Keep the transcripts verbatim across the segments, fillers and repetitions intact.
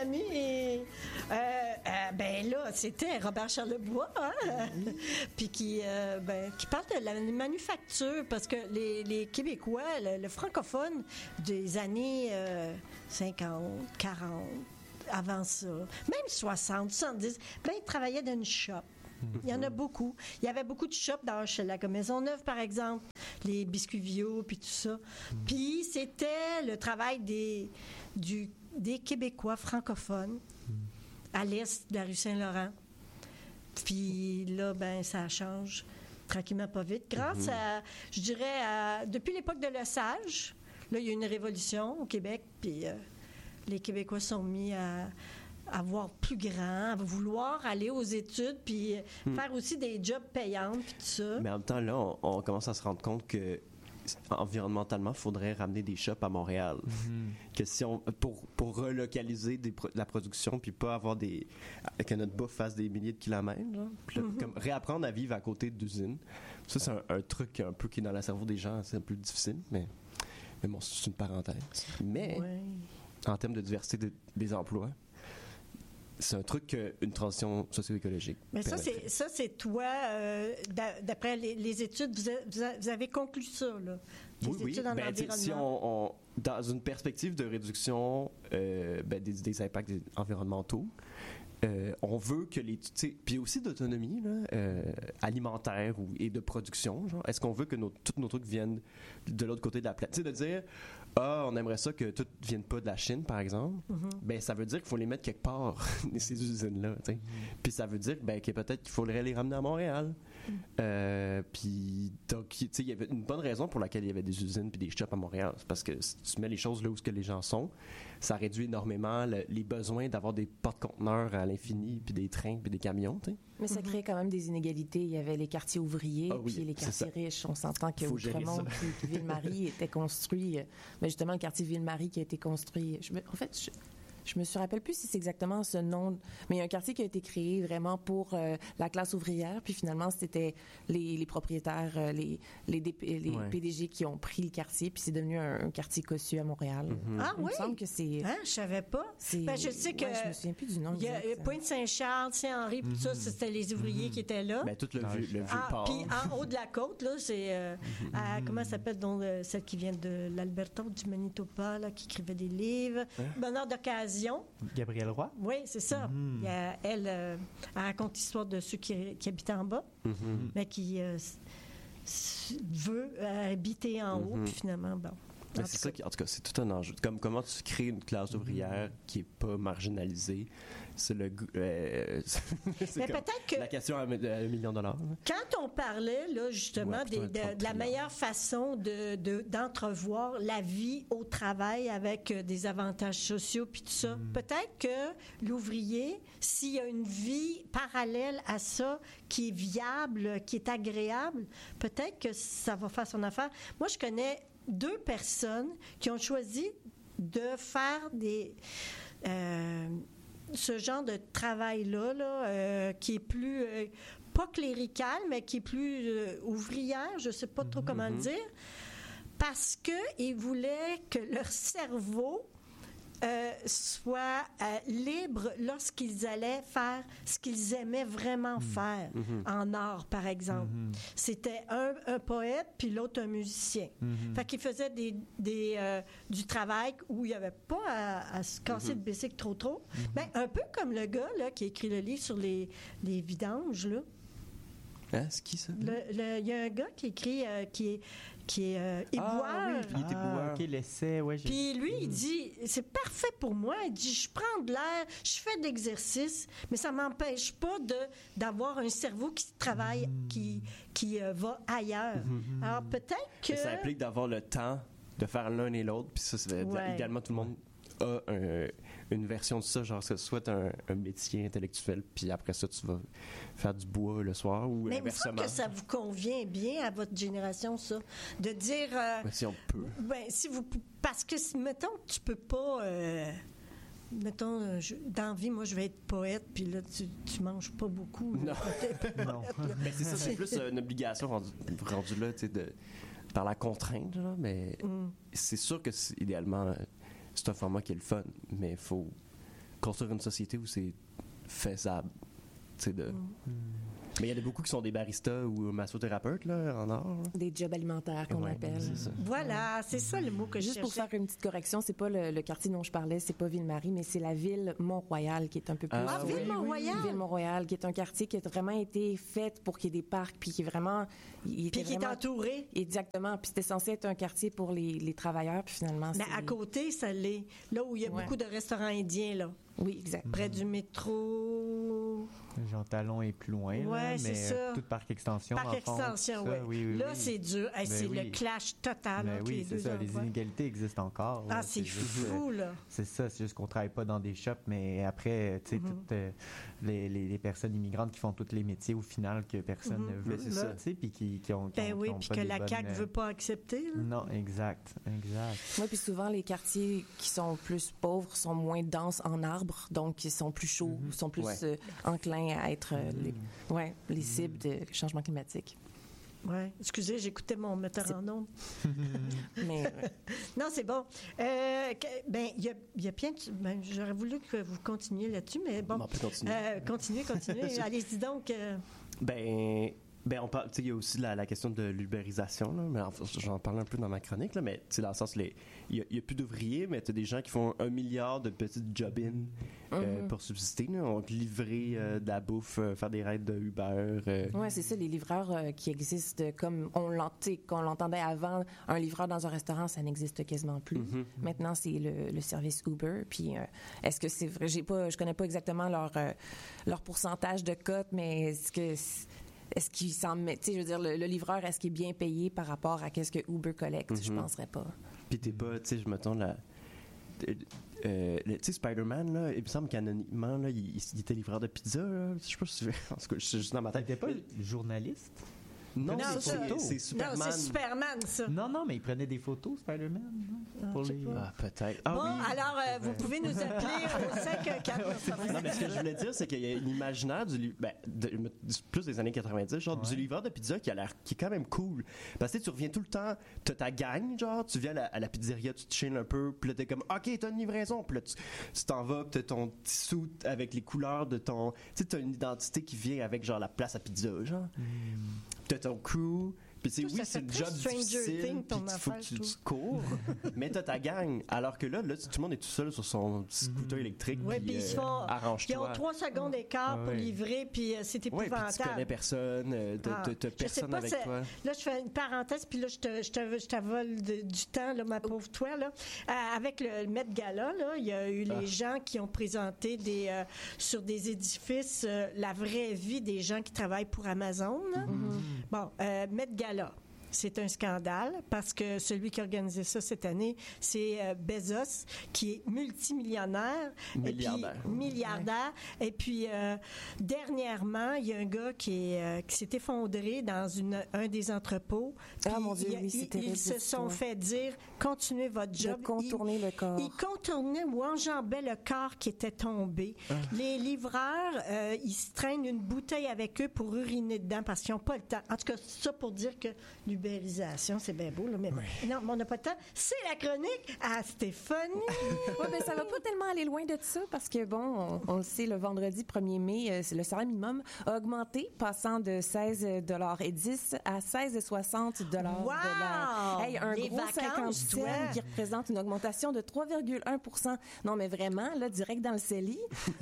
ami, euh, euh, ben là, c'était Robert Charlebois, hein? Puis qui, euh, ben, qui parle de la manufacture, parce que les, les Québécois, le, le francophone des années euh, cinquante, quarante, avant ça, même soixante, soixante-dix, ben, ils travaillaient dans une shop. Il y en a beaucoup. Il y avait beaucoup de shops dans Hochelaga Maisonneuve, par exemple, les biscuits Vio, puis tout ça. Puis c'était le travail des, du, des Québécois francophones à l'est de la rue Saint-Laurent. Puis là, ben ça change tranquillement pas vite. Grâce à, je dirais, à, depuis l'époque de Lesage, là, il y a eu une révolution au Québec, puis euh, les Québécois sont mis à... à voir plus grand, à vouloir aller aux études, puis hmm. faire aussi des jobs payants, puis tout ça. Mais en même temps, là, on, on commence à se rendre compte que environnementalement, il faudrait ramener des shops à Montréal. Mm-hmm. Que si on, pour, pour relocaliser des, la production, puis pas avoir des... que notre bouffe fasse des milliers de kilomètres, là, puis là, mm-hmm. comme réapprendre à vivre à côté d'usines. Ça, c'est un, un truc un peu qui est dans le cerveau des gens, c'est un peu difficile, mais, mais bon, c'est une parenthèse. Mais, ouais. en termes de diversité de, des emplois, c'est un truc qu'une transition socio-écologique. Mais ça, c'est, ça, c'est toi, euh, d'après les, les études, vous, a, vous avez conclu ça, là. Les oui, études oui. en Ben, environnement. Si on, on, dans une perspective de réduction euh, ben, des, des impacts environnementaux, euh, on veut que les... Puis aussi d'autonomie là, euh, alimentaire ou, et de production. Genre, est-ce qu'on veut que nos, tous nos trucs viennent de l'autre côté de la planète? Tu sais, de dire, ah, on aimerait ça que tout ne vienne pas de la Chine, par exemple. Mm-hmm. Ben, ça veut dire qu'il faut les mettre quelque part, ces usines-là. Mm-hmm. Puis ça veut dire ben, que peut-être qu'il faudrait les ramener à Montréal. Mm-hmm. Euh, puis, donc, tu sais, il y avait une bonne raison pour laquelle il y avait des usines puis des shops à Montréal. C'est parce que si tu mets les choses là où ce que les gens sont, ça réduit énormément le, les besoins d'avoir des porte-conteneurs à l'infini, puis des trains, puis des camions, tu sais. Mais ça crée quand même des inégalités. Il y avait les quartiers ouvriers, ah oui, puis les quartiers riches. On s'entend que Outremont, puis Ville-Marie était construit... Mais justement, le quartier Ville-Marie qui a été construit... Je me, en fait, je, je me rappelle plus si c'est exactement ce nom, mais il y a un quartier qui a été créé vraiment pour euh, la classe ouvrière, puis finalement, c'était les, les propriétaires, euh, les, les, D P, les ouais. P D G qui ont pris le quartier, puis c'est devenu un, un quartier cossu à Montréal. Mm-hmm. Ah il oui? me semble que c'est... Hein, je savais pas. Ben, je sais que... Ouais, je me souviens plus du nom. Il y a Pointe-Saint-Charles, Saint-Henri, puis mm-hmm. ça, c'était les ouvriers mm-hmm. qui étaient là. Ben, tout le vieux, le vieux ah, port. Puis en haut de la côte, là, c'est... Euh, mm-hmm. à, comment ça s'appelle, donc, euh, celle qui vient de l'Alberta ou du Manitoba, là, qui écrivait des livres. Hein? Bonheur d'occasion. Gabriel Roy? Oui, c'est ça. Mm-hmm. Il y a, elle, euh, elle raconte l'histoire de ceux qui, qui habitent en bas, mm-hmm. mais qui euh, veut euh, habiter en mm-hmm. haut, puis finalement, bon. Mais c'est ça qui, en tout cas, c'est tout un enjeu. Comme comment tu crées une classe ouvrière qui est pas marginalisée, c'est le, euh, c'est mais peut-être que la question à, à un million de dollars. Quand on parlait là justement ouais, des, de, de la meilleure façon de, de d'entrevoir la vie au travail avec des avantages sociaux puis tout ça, mm. peut-être que l'ouvrier, s'il y a une vie parallèle à ça qui est viable, qui est agréable, peut-être que ça va faire son affaire. Moi, je connais deux personnes qui ont choisi de faire des euh, ce genre de travail-là, là, euh, qui est plus euh, pas clérical, mais qui est plus euh, ouvrière, je sais pas trop mm-hmm. comment le dire, parce que ils voulaient que leur cerveau Euh, soit euh, libre lorsqu'ils allaient faire ce qu'ils aimaient vraiment mmh. faire mmh. en art, par exemple. Mmh. C'était un, un poète, puis l'autre un musicien. Mmh. Fait qu'ils faisaient des, des, euh, du travail où il n'y avait pas à, à se casser mmh. le bicycle trop trop. Mmh. Ben, un peu comme le gars là, qui a écrit le livre sur les, les vidanges, là. Hein, c'est qui ça? Il y a un gars qui écrit, euh, qui est, qui est euh, éboueur. Ah, oui, il est éboueur. Ah, OK, l'essai, ouais. Puis lui, il dit, c'est parfait pour moi. Il dit, je prends de l'air, je fais de l'exercice, mais ça m'empêche pas de d'avoir un cerveau qui travaille, mmh. qui, qui euh, va ailleurs. Mmh. Alors peut-être que... Mais ça implique d'avoir le temps de faire l'un et l'autre, puis ça, c'est ouais. idéalement tout le monde a un, une version de ça, genre que soit un, un métier intellectuel, puis après ça, tu vas faire du bois le soir, ou mais inversement. Mais il faut que ça vous convient bien à votre génération, ça, de dire... Euh, ben, si on peut. Ben, si vous... Parce que, mettons, tu peux pas... Euh, mettons, je, dans la vie, moi, je vais être poète, puis là, tu, tu manges pas beaucoup. Non. Poète, non. Mais c'est ça, c'est plus une obligation rendue rendu là, tu sais, de, par la contrainte, là, mais mm. c'est sûr que, c'est, idéalement... c'est un format qui est le fun, mais il faut, construire une société où c'est faisable. Tu sais, de... Mm. Mais il y en a beaucoup qui sont des baristas ou massothérapeutes, là, en art. Là. Des jobs alimentaires, qu'on ouais, appelle. C'est voilà, c'est ça le mot que je Juste cherchais. pour faire une petite correction, c'est pas le, le quartier dont je parlais, c'est pas Ville-Marie, mais c'est la ville Mont-Royal qui est un peu plus... Ah, oui, Ville-Mont-Royal! Oui, Ville-Mont-Royal, qui est un quartier qui a vraiment été fait pour qu'il y ait des parcs, puis qui est vraiment... Il puis qui vraiment... est entouré. Exactement, puis c'était censé être un quartier pour les, les travailleurs, puis finalement, mais c'est... à côté, ça l'est. Là où il y a ouais. beaucoup de restaurants indiens, là. Oui, exact. Près du métro... Jean Talon est plus loin, ouais, là, mais ça. Tout parc extension. Parc extension, oui. Oui, oui. Là, oui. c'est dur. Hey, c'est oui. le clash total. Mais entre oui, les c'est deux ça. endroits. Les inégalités existent encore. Ah, là. c'est, c'est fou, juste, là. C'est ça. C'est juste qu'on travaille pas dans des shops, mais après, tu sais, mm-hmm. toutes euh, les, les, les personnes immigrantes qui font tous les métiers au final que personne mm-hmm. ne veut, c'est ça, tu sais, puis qui, qui ont. Qui ben ont, oui, qui ont puis pas que la bonnes... C A Q veut pas accepter. Là. Non, exact, exact. Oui, puis souvent les quartiers qui sont plus pauvres sont moins denses en arbres, donc ils sont plus chauds, mm-hmm. sont plus ouais. euh, enclins à être euh, les, ouais, les cibles de changement climatique. Oui, excusez, j'écoutais mon metteur c'est... en ondes. Mais, ouais. Non, c'est bon. Euh, ben, il y a, y a bien... Ben, j'aurais voulu que vous continuiez là-dessus, mais bon. On peut continuer. Euh, continuez, continuez. Allez-y donc. Euh... Ben... Ben, on parle, tu sais, il y a aussi la, la question de l'ubérisation, là, mais enfin, j'en parle un peu dans ma chronique, là, mais tu sais, dans le sens, il n'y a, a plus d'ouvriers, mais tu as des gens qui font un milliard de petites job-in euh, mm-hmm. pour subsister, là, donc livrer euh, de la bouffe, euh, faire des raids de Uber. Euh. Oui, c'est ça, les livreurs euh, qui existent comme on, l'ent, qu'on l'entendait avant, un livreur dans un restaurant, ça n'existe quasiment plus. Mm-hmm. Maintenant, c'est le, le service Uber, puis euh, est-ce que c'est vrai, j'ai pas, je connais pas exactement leur, euh, leur pourcentage de cote, mais est-ce que... C'est, Est-ce qu'il s'en met, tu sais, je veux dire, le, le livreur, est-ce qu'il est bien payé par rapport à qu'est-ce que Uber collecte? Mm-hmm. Je penserais pas. Puis t'es pas, tu sais, je me tourne là. Euh, tu sais, Spider-Man, là, il me semble qu'anonymement, là, il, il était livreur de pizza, là. Je sais pas si en tout cas, je suis juste dans ma tête. T'étais pas journaliste? Non, non c'est, c'est, c'est Superman. Non, c'est Superman, ça. Non, non, mais il prenait des photos, Spider-Man. Ah, pour les... ah peut-être. Ah, bon, oui. alors, euh, vous pouvez nous appeler au cinq un quatre. Non, mais ce que je voulais dire, c'est qu'il y a un imaginaire du, ben, de, plus des années quatre-vingt-dix, genre ouais. du livreur de pizza qui a l'air, qui est quand même cool. Parce que tu reviens tout le temps, t'as ta gang, genre, tu viens à la, à la pizzeria, tu te chilles un peu, puis là, t'es comme, OK, t'as une livraison, puis là, tu, tu t'en vas, puis t'as ton petit suit avec les couleurs de ton. Tu sais, t'as une identité qui vient avec, genre, la place à pizza, genre. Mm. T'as ton crew. Puis tu sais, oui, c'est le job difficile, puis il faut que tu, tu cours, mais t'as ta gang. Alors que là, là, tout le monde est tout seul sur son scooter électrique, oui, puis euh, arrange-toi. Ils ont trois secondes d'écart ah, pour oui. livrer, puis euh, c'est épouvantable. Oui, puis tu connais personne, euh, t'as, ah, t'as personne pas, avec toi. Là, je fais une parenthèse, puis là, je te, je te, je t'avole de, du temps, là, ma pauvre toi, là. Euh, avec le Met Gala, là, il y a eu ah. les gens qui ont présenté des, euh, sur des édifices euh, la vraie vie des gens qui travaillent pour Amazon. Mm-hmm. Bon, euh, Met Gala. C'est un scandale parce que celui qui a organisé ça cette année, c'est euh, Bezos, qui est multimillionnaire. Milliardaire. Et puis, milliardaire. Ouais. Et puis, euh, dernièrement, il y a un gars qui, est, euh, qui s'est effondré dans une, un des entrepôts. Ah, mon Dieu, il, oui, c'est terrible. Ils se sont fait dire, continuez votre job. De contourner il, le corps. Ils contournaient ou enjambaient le corps qui était tombé. Ah. Les livreurs, euh, ils se traînent une bouteille avec eux pour uriner dedans parce qu'ils n'ont pas le temps. En tout cas, ça pour dire que l'ubérisation, c'est bien beau, là, mais oui. non, mais on n'a pas de temps. C'est la chronique à Stéphanie. Oui, mais ça va pas tellement aller loin de ça parce que, bon, on, on le sait, le vendredi premier mai, euh, le salaire minimum a augmenté, passant de seize dollars et dix à seize soixante dollars wow! de l'heure. Hey, un Les gros cinquante cents qui représente une augmentation de trois virgule un pour cent. Non, mais vraiment, là, direct dans le C E L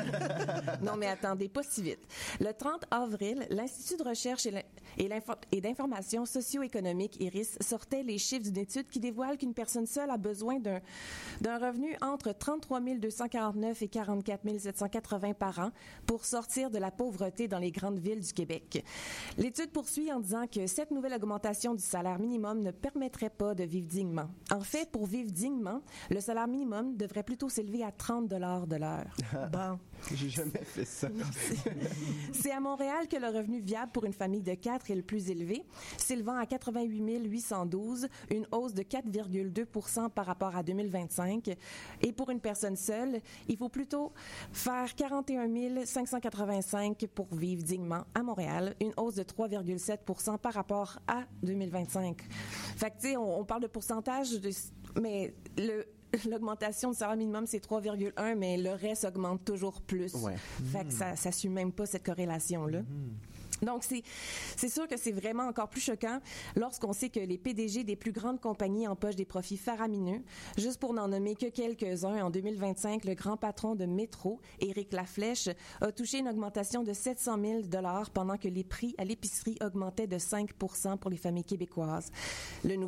I. Non, mais attendez, pas si vite. Le trente avril, l'Institut de recherche et, et, et d'information socio-économique, I R I S, sortait les chiffres d'une étude qui dévoile qu'une personne seule a besoin d'un, d'un revenu entre trente-trois mille deux cent quarante-neuf et quarante-quatre mille sept cent quatre-vingts par an pour sortir de la pauvreté dans les grandes villes du Québec. L'étude poursuit en disant que cette nouvelle augmentation du salaire minimum ne permettrait pas de vivre dignement. En fait, pour vivre dignement, le salaire minimum devrait plutôt s'élever à trente dollars de l'heure. Bon. J'ai jamais fait ça. C'est, c'est à Montréal que le revenu viable pour une famille de quatre est le plus élevé, s'élevant à quatre-vingt-huit mille huit cent douze, une hausse de quatre virgule deux pour cent par rapport à deux mille vingt-cinq. Et pour une personne seule, il faut plutôt faire quarante et un mille cinq cent quatre-vingt-cinq pour vivre dignement à Montréal, une hausse de trois virgule sept pour cent par rapport à deux mille vingt-cinq. Fait que, tu sais, on, on parle de pourcentage, de, mais le l'augmentation du salaire minimum, c'est trois virgule un, mais le reste augmente toujours plus. Ouais. Fait que ça ne suit même pas cette corrélation-là. Mm-hmm. Donc, c'est, c'est sûr que c'est vraiment encore plus choquant lorsqu'on sait que les P D G des plus grandes compagnies empochent des profits faramineux. Juste pour n'en nommer que quelques-uns, en deux mille vingt-cinq, le grand patron de Métro, Éric Laflèche, a touché une augmentation de sept cent mille dollars pendant que les prix à l'épicerie augmentaient de cinq pour cent pour les familles québécoises. Le, nou-